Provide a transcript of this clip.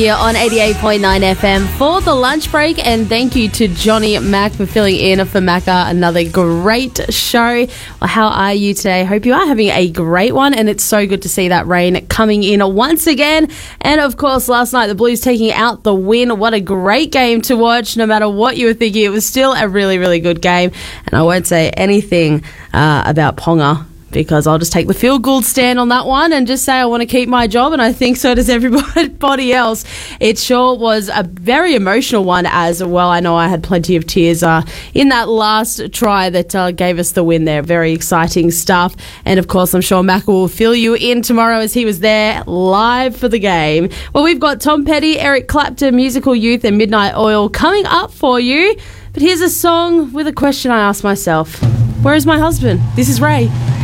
Here on 88.9 FM for the lunch break, and thank you to Johnny Mac for filling in for Macca. Another great show. Well, how are you today? Hope you are having a great one, and it's so good to see that rain coming in once again. And of course, last night the Blues taking out the win. What a great game to watch. No matter what you were thinking, it was still a really, really good game. And I won't say anything about Ponga, because I'll just take the feel-good stand on that one and just say I want to keep my job, and I think so does everybody else. It sure was a very emotional one as well. I know I had plenty of tears in that last try that gave us the win there. Very exciting stuff. And, of course, I'm sure Macca will fill you in tomorrow as he was there live for the game. Well, we've got Tom Petty, Eric Clapton, Musical Youth and Midnight Oil coming up for you. But here's a song with a question I asked myself. Where is my husband? This is Ray.